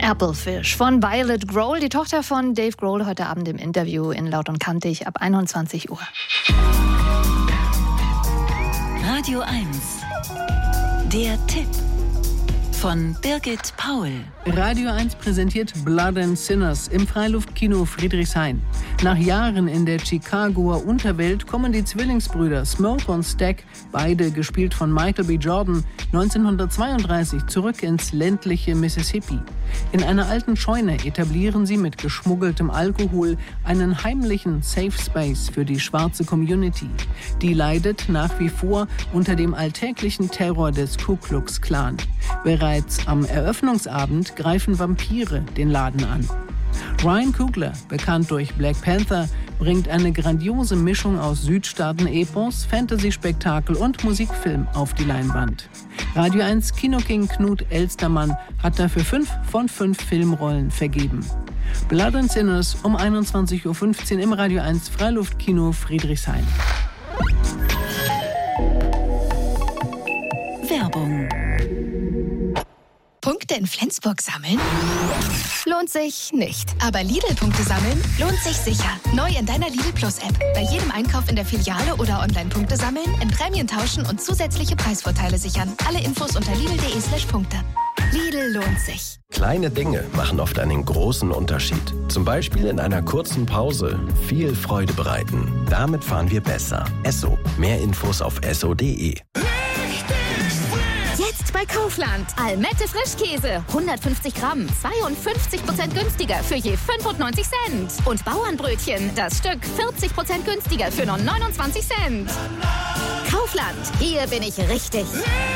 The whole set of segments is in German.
Applefish von Violet Grohl, die Tochter von Dave Grohl, heute Abend im Interview in Laut und Kantig ab 21 Uhr. Radio 1. Der Tipp von Birgit Paul. Radio 1 präsentiert Blood and Sinners im Freiluftkino Friedrichshain. Nach Jahren in der Chicagoer Unterwelt kommen die Zwillingsbrüder Smoke und Stack, beide gespielt von Michael B. Jordan, 1932 zurück ins ländliche Mississippi. In einer alten Scheune etablieren sie mit geschmuggeltem Alkohol einen heimlichen Safe Space für die schwarze Community. Die leidet nach wie vor unter dem alltäglichen Terror des Ku Klux Klan. Bereits am Eröffnungsabend greifen Vampire den Laden an. Ryan Coogler, bekannt durch Black Panther, bringt eine grandiose Mischung aus Südstaaten-Epos, Fantasy-Spektakel und Musikfilm auf die Leinwand. Radio 1 Kinoking Knut Elstermann hat dafür 5 von 5 Filmrollen vergeben. Blood and Sinners um 21.15 Uhr im Radio 1 Freiluftkino Friedrichshain. Werbung. Punkte in Flensburg sammeln? Lohnt sich nicht. Aber Lidl-Punkte sammeln lohnt sich sicher. Neu in deiner Lidl Plus-App. Bei jedem Einkauf in der Filiale oder Online-Punkte sammeln, in Prämien tauschen und zusätzliche Preisvorteile sichern. Alle Infos unter lidl.de/Punkte. Lidl lohnt sich. Kleine Dinge machen oft einen großen Unterschied. Zum Beispiel in einer kurzen Pause viel Freude bereiten. Damit fahren wir besser. Esso. Mehr Infos auf esso.de. Jetzt bei Kaufland. Almette Frischkäse. 150 Gramm. 52% günstiger für je 95 Cent. Und Bauernbrötchen. Das Stück 40% günstiger für nur 29 Cent. Kaufland. Hier bin ich richtig.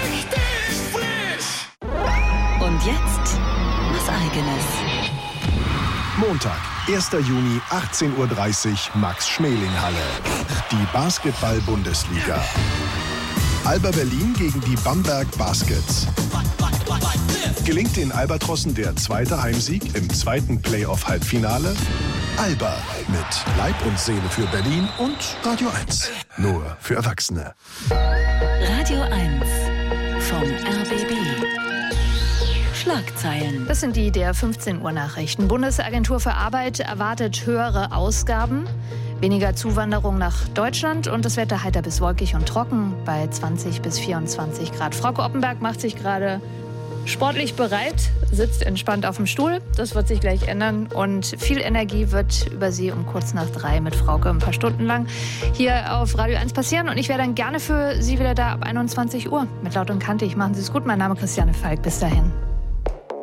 Und jetzt was Eigenes. Montag, 1. Juni, 18.30 Uhr, Max-Schmeling-Halle. Die Basketball-Bundesliga. Alba Berlin gegen die Bamberg Baskets. Gelingt den Albatrossen der zweite Heimsieg im zweiten Playoff-Halbfinale? Alba mit Leib und Seele für Berlin und Radio 1. Nur für Erwachsene. Radio 1 vom RBB. Schlagzeilen. Das sind die der 15 Uhr Nachrichten. Bundesagentur für Arbeit erwartet höhere Ausgaben, weniger Zuwanderung nach Deutschland und das Wetter heiter bis wolkig und trocken bei 20 bis 24 Grad. Frauke Oppenberg macht sich gerade sportlich bereit, sitzt entspannt auf dem Stuhl. Das wird sich gleich ändern und viel Energie wird über sie um kurz nach 3 mit Frauke ein paar Stunden lang hier auf Radio 1 passieren. Und ich wäre dann gerne für Sie wieder da ab 21 Uhr mit Laut und Kantig. Machen Sie es gut. Mein Name ist Christiane Falk. Bis dahin.